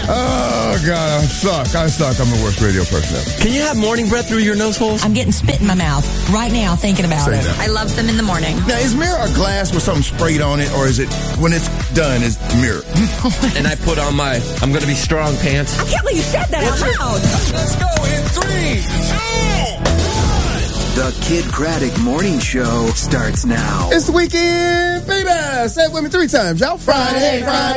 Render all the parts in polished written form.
Oh, God, I suck. I'm the worst radio person ever. Can you have morning breath through your nose holes? I'm getting spit in my mouth right now thinking about it. That. I love them in the morning. Now, is mirror a glass with something sprayed on it, or is it, when it's done, is mirror? And I put on my I'm going to be strong pants. I can't believe you said that out loud. Let's go in 3, 2, 1. The Kid Craddock Morning Show starts now. It's the weekend, baby. Say it with me 3 times, y'all. Friday.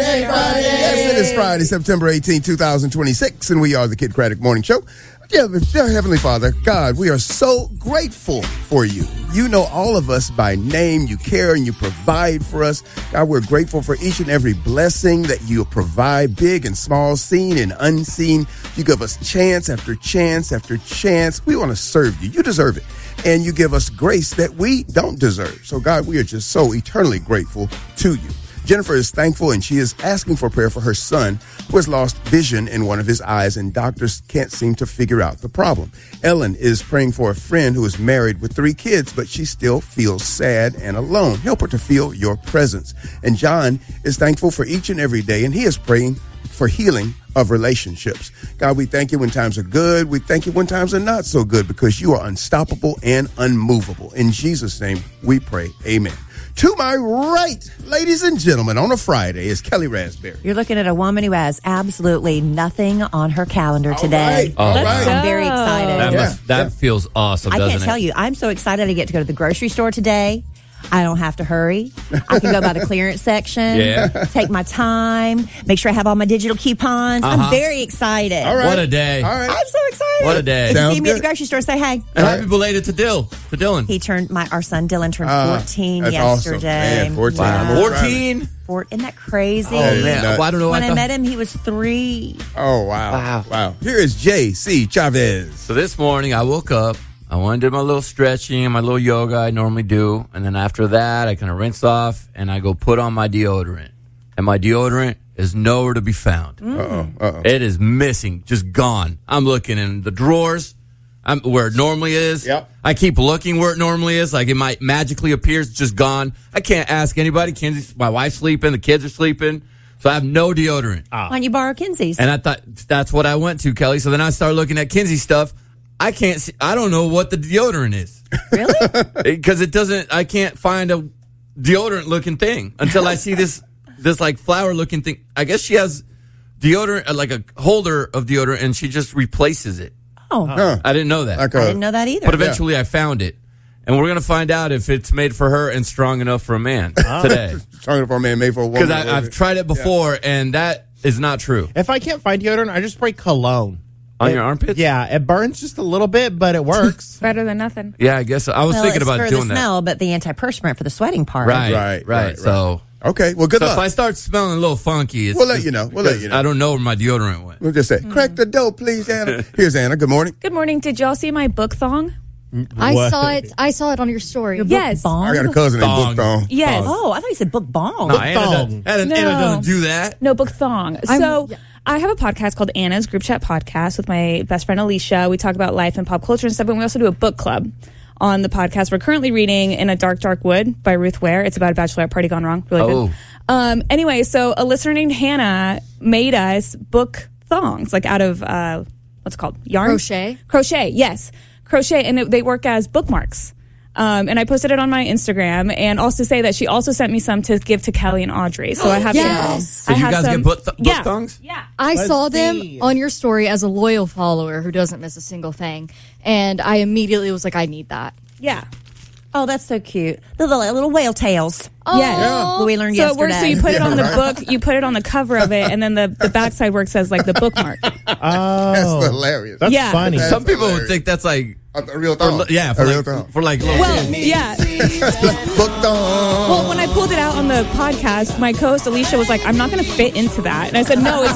Yes, it is Friday, September 18, 2026, and we are the Kid Craddock Morning Show. Dear Heavenly Father, God, we are so grateful for you. You know all of us by name. You care and you provide for us. God, we're grateful for each and every blessing that you provide, big and small, seen and unseen. You give us chance after chance after chance. We want to serve you. You deserve it. And you give us grace that we don't deserve. So, God, we are just so eternally grateful to you. Jennifer is thankful, and she is asking for prayer for her son, who has lost vision in one of his eyes, and doctors can't seem to figure out the problem. Ellen is praying for a friend who is married with 3 kids, but she still feels sad and alone. Help her to feel your presence. And John is thankful for each and every day, and he is praying for healing of relationships. God, we thank you when times are good. We thank you when times are not so good, because you are unstoppable and unmovable. In Jesus' name we pray. Amen. To my right, ladies and gentlemen, on a Friday is Kelly Raspberry. You're looking at a woman who has absolutely nothing on her calendar today. All right. I'm very excited. That feels awesome, I doesn't can't it? tell you. I'm so excited I get to go to the grocery store today. I don't have to hurry. I can go by the clearance section, take my time, make sure I have all my digital coupons. I'm very excited. All right. What a day. All right. I'm so excited. What a day. If you Sounds see me at the good. grocery store, say hey. And happy belated to Dylan. He turned, our son Dylan turned 14 That's yesterday. Awesome. Man, 14. Wow. 14? Isn't that crazy? Oh, man. nuts. Well, I don't know. When I met him, he was 3. Oh, wow. Here is J.C. Chavez. So this morning I woke up. I went and did my little stretching and my little yoga I normally do. And then after that, I kind of rinse off and I go put on my deodorant. And my deodorant is nowhere to be found. Uh-oh. It is missing, just gone. I'm looking in the drawers where it normally is. Yep. I keep looking where it normally is. Like it might magically appear, it's just gone. I can't ask anybody. My wife's sleeping, the kids are sleeping. So I have no deodorant. Why don't you borrow Kinsey's? And I thought that's what I went to, Kelly. So then I started looking at Kinsey stuff. I can't see. I don't know what the deodorant is. Really? Because I can't find a deodorant looking thing until I see this like flower looking thing. I guess she has deodorant, like a holder of deodorant, and she just replaces it. Oh. I didn't know that. I didn't know that either. But eventually I found it. And we're going to find out if it's made for her and strong enough for a man today. Strong enough for a man, made for a woman. Because I've tried it before, and that is not true. If I can't find deodorant, I just spray cologne. On your armpits? Yeah, it burns just a little bit, but it works. Better than nothing. Yeah, I guess so. I was thinking about for doing the that. smell, but the antiperspirant for the sweating part. Right. So, okay, well, good so luck. if I start smelling a little funky, We'll let you know. I don't know where my deodorant went. We'll just say, crack the dough, please, Anna. Here's Anna. Good morning. Good morning. Did y'all see my book thong? I saw it on your story. Yes. Bong? I got a cousin named Thong. Book Thong. Yes. Oh, I thought you said book bong. No, Anna doesn't do that. No, book thong. I have a podcast called Anna's Group Chat Podcast with my best friend Alicia. We talk about life and pop culture and stuff, and we also do a book club on the podcast. We're currently reading In a Dark, Dark Wood by Ruth Ware. It's about a bachelorette party gone wrong. Really good. Anyway, so a listener named Hannah made us book thongs, like out of, what's it called? Yarn? Crochet, yes. Crochet, and they work as bookmarks. And I posted it on my Instagram, and also say that she also sent me some to give to Kelly and Audrey. So I have So you guys get book thongs? Yeah. I saw them on your story as a loyal follower who doesn't miss a single thing. And I immediately was like, I need that. Yeah. Oh, that's so cute. The little whale tails. Oh. Yeah. We learned yesterday. So you put it on the book, you put it on the cover of it, and then the backside where it says like the bookmark. Oh. That's hilarious. That's Yeah. funny. That's Some people hilarious. would think that's like A real thong. for real like thong. for like little Well, kids. yeah. Book thong. Well, when I pulled it out on the podcast, my co-host Alicia was like, "I'm not going to fit into that," and I said, "No,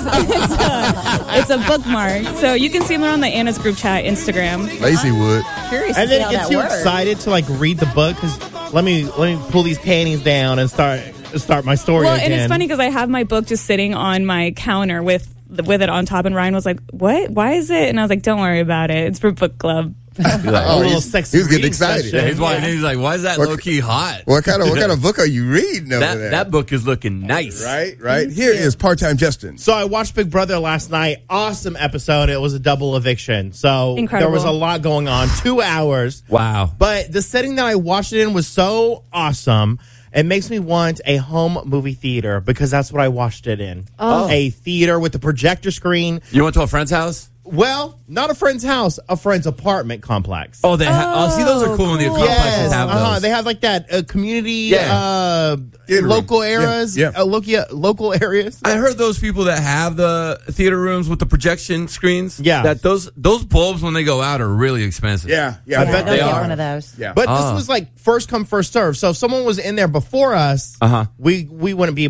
it's a bookmark." So you can see them on the Anna's Group Chat Instagram. Lacey would. Curious to And see then how get that you works. excited to like read the book because let me pull these panties down and start my story Well, again. and it's funny because I have my book just sitting on my counter with it on top, and Ryan was like, "What? Why is it?" And I was like, "Don't worry about it. It's for book club." a little sexy. He was getting reading excited. session. He's like, why is that low key hot? What kind of book are you reading over there? That book is looking nice. Right. Here is part-time Justin. So I watched Big Brother last night. Awesome episode. It was a double eviction. So Incredible. there was a lot going on. 2 hours. Wow. But the setting that I watched it in was so awesome. It makes me want a home movie theater because that's what I watched it in. A theater with a projector screen. You went to a friend's house? Well, not a friend's house, a friend's apartment complex. Oh, see, those are cool when the complexes have those. They have like that community, Theater local room. areas, Yeah. local areas. I heard those people that have the theater rooms with the projection screens. Yeah. That those bulbs when they go out are really expensive. Yeah. I bet Don't they get are. one of those. Yeah. But this was like first come, first serve. So if someone was in there before us, we wouldn't be